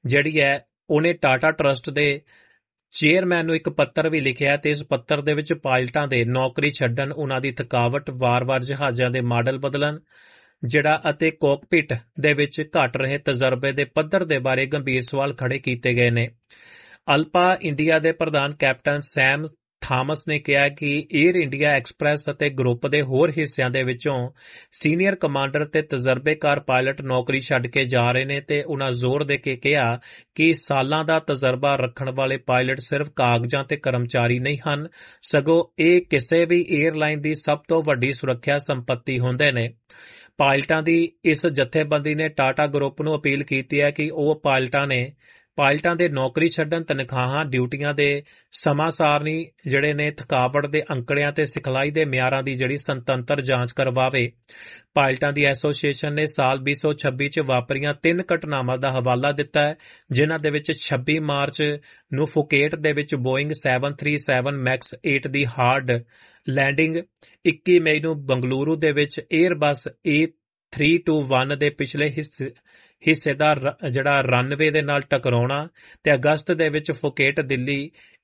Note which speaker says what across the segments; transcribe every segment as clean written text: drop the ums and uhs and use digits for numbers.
Speaker 1: ਜਿਹੜੀ ਹੈ ਉਹਨੇ ਟਾਟਾ ਟਰਸਟ ਦੇ ਚੇਅਰਮੈਨ ਨੂੰ ਇੱਕ ਪੱਤਰ ਵੀ ਲਿਖਿਆ ਤੇ ਇਸ ਪੱਤਰ ਦੇ ਵਿੱਚ ਪਾਇਲਟਾਂ ਦੇ ਨੌਕਰੀ ਛੱਡਣ, ਉਹਨਾਂ ਦੀ ਥਕਾਵਟ, ਵਾਰ-ਵਾਰ ਜਹਾਜ਼ਾਂ ਦੇ ਮਾਡਲ ਬਦਲਣ ਅਤੇ ਕੋਕਪਿਟ ਦੇ ਵਿੱਚ ਘਟ ਰਹੇ ਤਜਰਬੇ ਦੇ ਪੱਧਰ ਦੇ ਬਾਰੇ ਗੰਭੀਰ ਸਵਾਲ ਖੜੇ ਕੀਤੇ ਗਏ ਨੇ। ਅਲਪਾ ਇੰਡੀਆ ਦੇ ਪ੍ਰਧਾਨ ਕੈਪਟਨ ਸੈਮ ਥਾਮਸ ਨੇ ਕਿਹਾ ਕਿ ਏਅਰ ਇੰਡੀਆ ਐਕਸਪ੍ਰੈਸ ਅਤੇ ਗਰੁੱਪ ਦੇ ਹੋਰ ਹਿੱਸਿਆਂ ਦੇ ਵਿੱਚੋਂ ਸੀਨੀਅਰ ਕਮਾਂਡਰ ਤੇ ਤਜਰਬੇਕਾਰ ਪਾਇਲਟ ਨੌਕਰੀ ਛੱਡ ਕੇ ਜਾ ਰਹੇ ਨੇ ਤੇ ਉਹਨਾਂ ਜ਼ੋਰ ਦੇ ਕੇ ਕਿਹਾ ਕਿ ਸਾਲਾਂ ਦਾ ਤਜਰਬਾ ਰੱਖਣ ਵਾਲੇ ਪਾਇਲਟ ਸਿਰਫ ਕਾਗਜ਼ਾਂ ਤੇ ਕਰਮਚਾਰੀ ਨਹੀਂ ਹਨ, ਸਗੋਂ ਇਹ ਕਿਸੇ ਵੀ ਏਅਰਲਾਈਨ ਦੀ ਸਭ ਤੋਂ ਵੱਡੀ ਸੁਰੱਖਿਆ ਸੰਪੱਤੀ ਹੁੰਦੇ ਨੇ। ਪਾਇਲਟਾਂ ਦੀ ਇਸ ਜਥੇਬੰਦੀ ਨੇ ਟਾਟਾ ਗਰੁੱਪ ਨੂੰ ਅਪੀਲ ਕੀਤੀ ਹੈ ਕਿ ਉਹ ਪਾਇਲਟਾਂ ਦੇ ਨੌਕਰੀ ਛੱਡਣ, ਤਨਖਾਹਾਂ, ਡਿਊਟੀਆਂ ਦੇ ਸਮਾਂ ਸਾਰਣੀ ਜਿਹੜੇ ਨੇ, ਥਕਾਵਟ ਦੇ ਅੰਕੜਿਆਂ ਤੇ ਸਿਖਲਾਈ ਦੇ ਮਿਆਰਾਂ ਦੀ ਜਿਹੜੀ ਸੁਤੰਤਰ ਜਾਂਚ ਕਰਵਾਵੇ। ਪਾਇਲਟਾਂ ਦੀ ਐਸੋਸੀਏਸ਼ਨ ਨੇ ਸਾਲ 2026 ਚ ਵਾਪਰੀਆਂ 3 ਘਟਨਾਵਾਂ ਦਾ ਹਵਾਲਾ ਦਿੱਤਾ ਹੈ, ਜਿਨ੍ਹਾਂ ਦੇ ਵਿੱਚ 26 ਮਾਰਚ ਨੂੰ ਫੁਕੇਟ ਦੇ ਵਿੱਚ ਬੋਇੰਗ 737 ਮੈਕਸ 8 ਦੀ ਹਾਰਡ ਲੈਂਡਿੰਗ, 21 ਮਈ ਨੂੰ ਬੰਗਲੁਰੂ ਦੇ ਵਿੱਚ ਏਅਰਬਸ A321 ਦੇ ਪਿਛਲੇ ਹਿੱਸੇ ਦਾ ਜਿਹੜਾ ਰਨਵੇ ਦੇ ਨਾਲ ਟਕਰਾਉਣਾ ਤੇ ਅਗਸਤ ਦੇ ਵਿੱਚ ਫੁਕੇਟ ਦਿੱਲੀ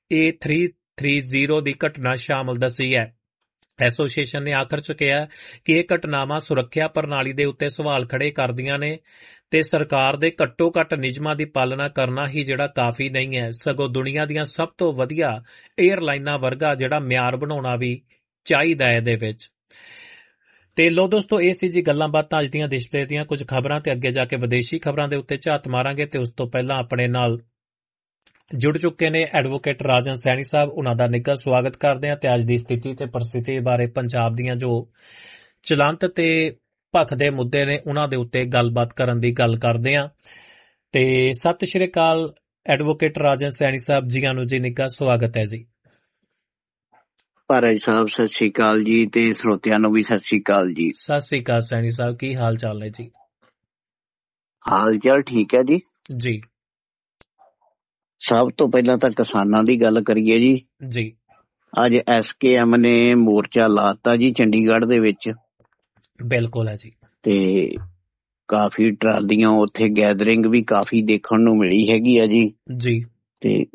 Speaker 1: A330 ਦੀ ਘਟਨਾ ਸ਼ਾਮਲ ਦੱਸੀ ਹੈ। ਐਸੋਸੀਏਸ਼ਨ ਨੇ ਆਖਰ ਚ ਕਿਹਾ ਕਿ ਇਹ ਘਟਨਾਵਾਂ ਸੁਰੱਖਿਆ ਪ੍ਰਣਾਲੀ ਦੇ ਉੱਤੇ ਸਵਾਲ ਖੜੇ ਕਰਦੀਆਂ ਨੇ ਤੇ ਸਰਕਾਰ ਦੇ ਘੱਟੋ ਘੱਟ ਨਿਯਮਾਂ ਦੀ ਪਾਲਣਾ ਕਰਨਾ ਹੀ ਜਿਹੜਾ ਕਾਫੀ ਨਹੀਂ ਹੈ, ਸਗੋਂ ਦੁਨੀਆ ਦੀਆਂ ਸਭ ਤੋਂ ਵਧੀਆ ਏਅਰਲਾਈਨਾਂ ਵਰਗਾ ਜਿਹੜਾ ਮਿਆਰ ਬਣਾਉਣਾ ਵੀ ਚਾਹੀਦਾ ਹੈ ਇਹਦੇ ਵਿੱਚ। ਤੇ ਲੋ ਦੋਸਤੋ, ਇਹ ਸੀ ਜੀ ਗੱਲਾਂ ਬਾਤਾਂ ਅੱਜ ਦੀਆਂ ਡਿਸਪਲੇ ਦੀਆਂ ਕੁਝ ਖਬਰਾਂ ਤੇ ਅੱਗੇ ਜਾ ਕੇ ਵਿਦੇਸ਼ੀ ਖਬਰਾਂ ਦੇ ਉੱਤੇ ਝਾਤ ਮਾਰਾਂਗੇ। ਤੇ ਉਸ ਤੋਂ ਪਹਿਲਾਂ ਆਪਣੇ ਨਾਲ ਜੁੜ ਚੁੱਕੇ ਨੇ ਐਡਵੋਕੇਟ ਰਾਜਨ ਸੈਣੀ ਸਾਹਿਬ, ਉਹਨਾਂ ਦਾ ਨਿੱਘਾ ਸਵਾਗਤ ਕਰਦੇ ਹਾਂ ਤੇ ਅੱਜ ਦੀ ਸਥਿਤੀ ਤੇ ਪਰਿਸਥਿਤੀ ਬਾਰੇ ਪੰਜਾਬ ਦੀਆਂ ਜੋ ਚਲੰਤ ਤੇ ਭਖ ਦੇ ਮੁੱਦੇ ਨੇ ਉਹਨਾਂ ਦੇ ਉੱਤੇ ਗੱਲਬਾਤ ਕਰਨ ਦੀ ਗੱਲ ਕਰਦੇ ਹਾਂ। ਤੇ ਸਤਿ ਸ਼੍ਰੀ ਅਕਾਲ ਐਡਵੋਕੇਟ ਰਾਜਨ ਸੈਣੀ ਸਾਹਿਬ, ਜੀ ਆਨੂੰ ਜੀ, ਨਿੱਘਾ ਸਵਾਗਤ ਹੈ ਜੀ।
Speaker 2: ਭਾਰਤ ਸਾਹਿਬ ਸਤਿ ਸ਼੍ਰੀ ਅਕਾਲ ਜੀ, ਤੇ ਸਰੋਤਿਆਂ ਨੂੰ ਵੀ ਸਤਿ ਸ਼੍ਰੀ ਅਕਾਲ ਜੀ।
Speaker 1: ਸਤਿ ਸ਼੍ਰੀ ਅਕਾਲ ਸੈਣੀ ਸਾਹਿਬ, ਕੀ ਹਾਲ ਚਾਲ ਨੇ ਜੀ?
Speaker 2: ਹਾਲ ਚਾਲ ਠੀਕ ਹੈ ਜੀ।
Speaker 1: ਜੀ,
Speaker 2: ਸਭ ਤੋਂ ਪਹਿਲਾਂ ਤਾਂ ਕਿਸਾਨਾਂ ਦੀ ਗੱਲ ਕਰੀਏ ਜੀ।
Speaker 1: ਜੀ,
Speaker 2: ਅੱਜ SKM ਨੇ ਮੋਰਚਾ ਲਾਤਾ ਜੀ ਚੰਡੀਗੜ੍ਹ ਦੇ ਵਿੱਚ।
Speaker 1: ਬਿਲਕੁਲ ਹੈ ਜੀ। ਤੇ
Speaker 2: ਕਾਫੀ ਟਰਾਲੀਆਂ ਉੱਥੇ ਗੈਦਰਿੰਗ ਵੀ ਕਾਫੀ ਦੇਖਣ ਨੂੰ ਮਿਲੀ ਹੈਗੀ ਆ ਜੀ।
Speaker 1: ਜੀ,
Speaker 2: ਤੇ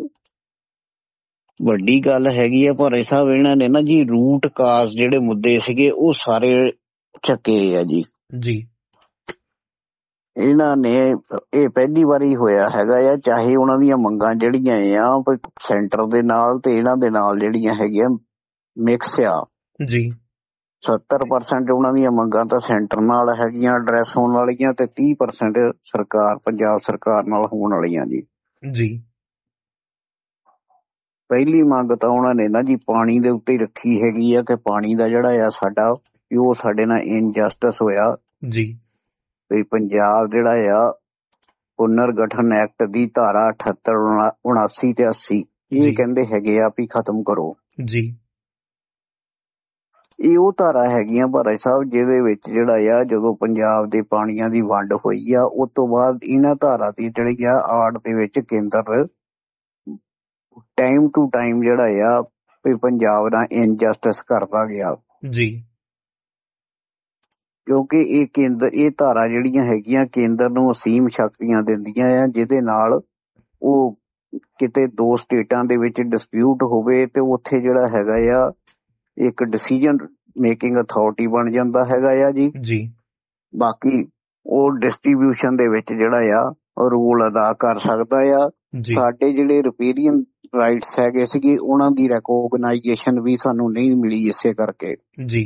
Speaker 2: ਵੱਡੀ ਗੱਲ ਹੈਗੀ ਆ ਭਾਰੇ ਸਾਹਿਬ, ਇਹਨਾਂ ਨੇ ਨਾ ਜੀ ਰੂਟ ਕਾਜ਼ ਜਿਹੜੇ ਮੁੱਦੇ ਸੀਗੇ ਉਹ ਸਾਰੇ ਚੱਕੇ ਆ ਜੀ।
Speaker 1: ਜੀ,
Speaker 2: ਇਹਨਾਂ ਨੇ ਇਹ ਪਹਿਲੀ ਵਾਰੀ ਹੋਇਆ ਹੈਗਾ ਆ, ਚਾਹੇ ਉਹਨਾਂ ਦੀਆਂ ਮੰਗਾਂ ਜਿਹੜੀਆਂ ਆ ਸੈਂਟਰ ਦੇ ਨਾਲ ਤੇ ਇਹਨਾਂ ਦੇ ਨਾਲ ਜਿਹੜੀਆਂ ਹੈਗੀਆਂ ਮਿਕਸ ਆ
Speaker 1: ਜੀ।
Speaker 2: 70% ਉਹਨਾਂ ਦੀਆਂ ਮੰਗਾਂ ਤਾਂ ਸੈਂਟਰ ਨਾਲ ਹੈਗੀਆਂ ਐਡਰੈਸ ਹੋਣ ਵਾਲੀਆਂ ਤੇ 30% ਸਰਕਾਰ ਪੰਜਾਬ ਸਰਕਾਰ ਨਾਲ ਹੋਣ ਵਾਲੀਆਂ ਜੀ।
Speaker 1: ਜੀ,
Speaker 2: ਪਹਿਲੀ ਮੰਗ ਤਾਂ ਉਹਨਾਂ ਨੇ ਨਾ ਜੀ ਪਾਣੀ ਦੇ ਉੱਤੇ ਰੱਖੀ ਹੈਗੀ ਆ ਕਿ ਪਾਣੀ ਦਾ ਜਿਹੜਾ ਆ ਸਾਡਾ ਉਹ ਸਾਡੇ ਨਾਲ ਇਨਜਸਟਿਸ ਹੋਇਆ
Speaker 1: ਜੀ।
Speaker 2: ਵੀ ਪੰਜਾਬ ਜਿਹੜਾ ਆ ਪੁਨਰਗਠਨ ਐਕਟ ਦੀ ਧਾਰਾ 78, 79 ਤੇ 80 ਇਹ ਕਹਿੰਦੇ ਹੈਗੇ ਆ ਵੀ ਖਤਮ ਕਰੋ
Speaker 1: ਜੀ।
Speaker 2: ਇਹ ਉਹ ਧਾਰਾ ਹੈਗੀਆਂ ਭਾਰਤ ਸਾਹਿਬ ਜਿਹਦੇ ਵਿੱਚ ਜਿਹੜਾ ਆ ਜਦੋਂ ਪੰਜਾਬ ਦੇ ਪਾਣੀਆਂ ਦੀ ਵੰਡ ਹੋਈ ਆ ਉਸ ਤੋਂ ਬਾਅਦ ਇਹਨਾਂ ਧਾਰਾ ਦੀ ਜਿਹੜੀ ਆ ਆੜ ਦੇ ਵਿੱਚ ਕੇਂਦਰ ਟਾਈਮ ਟੂ ਟਾਈਮ ਜਿਹੜਾ ਆ ਵੀ ਪੰਜਾਬ ਨਾਲ ਇਨਜਸਟਿਸ ਕਰਦਾ ਗਿਆ
Speaker 1: ਜੀ।
Speaker 2: ਕਿਉਂਕਿ ਇਹ ਧਾਰਾ ਜਿਹੜੀਆਂ ਹੈਗੀਆਂ ਕੇਂਦਰ ਨੂੰ ਅਸੀਮ ਸ਼ਕਤੀਆਂ ਦਿੰਦੀਆਂ ਆ, ਜਿਹਦੇ ਨਾਲ ਉਹ ਕਿਤੇ ਦੋ ਸਟੇਟਾਂ ਦੇ ਵਿੱਚ ਡਿਸਪਿਊਟ ਹੋਵੇ ਤੇ ਉੱਥੇ ਜਿਹੜਾ ਹੈਗਾ ਆ ਇੱਕ ਡਿਸੀਜਨ ਮੇਕਿੰਗ ਅਥਾਰਟੀ ਬਣ ਜਾਂਦਾ ਹੈਗਾ ਆ ਜੀ।
Speaker 1: ਜੀ,
Speaker 2: ਬਾਕੀ ਉਹ ਡਿਸਟ੍ਰੀਬਿਊਸ਼ਨ ਦੇ ਵਿੱਚ ਜਿਹੜਾ ਆ ਰੋਲ ਅਦਾ ਕਰ ਸਕਦਾ ਆ। ਸਾਡੇ ਜਿਹੜੇ ਰਿਪੇਰੀਅਨ ਰਾਈਟਸ ਹੈਗੇ ਸੀਗੇ ਉਹਨਾਂ ਦੀ ਰੈਕੋਗਨਾਈਜੇਸ਼ਨ ਵੀ ਸਾਨੂੰ ਨਹੀਂ ਮਿਲੀ ਇਸੇ ਕਰਕੇ
Speaker 1: ਜੀ।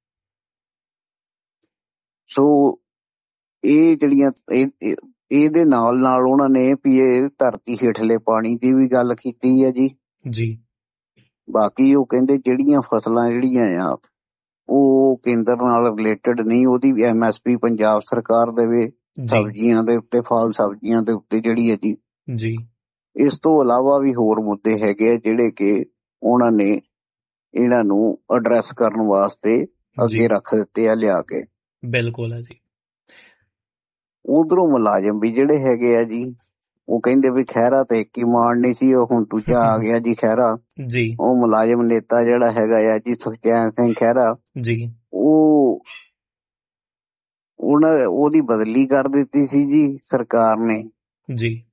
Speaker 2: ਸੋ ਇਹ ਜਿਹੜੀਆਂ ਇਹਦੇ ਨਾਲ ਨਾਲ ਉਹਨਾਂ ਨੇ ਵੀ ਇਹ ਧਰਤੀ ਹੇਠਲੇ ਪਾਣੀ ਦੀ ਵੀ ਗੱਲ ਕੀਤੀ ਹੈ ਜੀ।
Speaker 1: ਜੀ,
Speaker 2: ਬਾਕੀ ਉਹ ਕਹਿੰਦੇ ਜਿਹੜੀਆਂ ਫਸਲਾਂ ਜਿਹੜੀਆਂ ਆ ਉਹ ਕੇਂਦਰ ਨਾਲ ਰਿਲੇਟਡ ਨਹੀਂ, ਉਹਦੀ MSP ਪੰਜਾਬ ਸਰਕਾਰ ਦੇਵੇ, ਸਬਜ਼ੀਆਂ ਦੇ ਉੱਤੇ, ਫਲ ਸਬਜ਼ੀਆਂ ਦੇ ਉੱਤੇ ਜਿਹੜੀ ਹੈ ਜੀ।
Speaker 1: ਜੀ।
Speaker 2: ਇਸ ਤੋਂ ਇਲਾਵਾ ਵੀ ਹੋਰ ਮੁੱਦੇ ਹੈਗੇ ਆ ਜਿਹੜੇ ਕਿ ਉਹਨਾਂ ਨੇ ਇਹਨਾਂ ਨੂੰ ਐਡਰੈਸ ਕਰਨ ਵਾਸਤੇ ਅੱਗੇ ਰੱਖ ਦਿੱਤੇ ਆ ਲਿਆ ਕੇ।
Speaker 1: ਬਿਲਕੁਲ ਹੈ ਜੀ।
Speaker 2: ਉਧਰੋਂ ਮੁਲਾਜ਼ਮ ਵੀ ਜਿਹੜੇ ਹੈਗੇ ਆ ਜੀ ਉਹ ਕਹਿੰਦੇ ਵੀ ਖਹਿਰਾ ਤੇ ਇੱਕ ਹੀ ਮਾਣ ਨਹੀਂ ਸੀ, ਉਹ ਹੁਣ ਦੂਜਾ ਆ ਗਿਆ ਜੀ ਖਹਿਰਾ
Speaker 1: ਜੀ।
Speaker 2: ਉਹ ਮੁਲਾਜ਼ਮ ਨੇਤਾ ਜਿਹੜਾ ਹੈਗਾ ਆ ਜੀ ਸੁਖਚੈਨ ਸਿੰਘ ਖਹਿਰਾ
Speaker 1: ਜੀ,
Speaker 2: ਉਹਦੀ ਬਦਲੀ ਕਰ ਦਿੱਤੀ ਸੀ ਜੀ ਸਰਕਾਰ ਨੇ
Speaker 1: ਜੀ।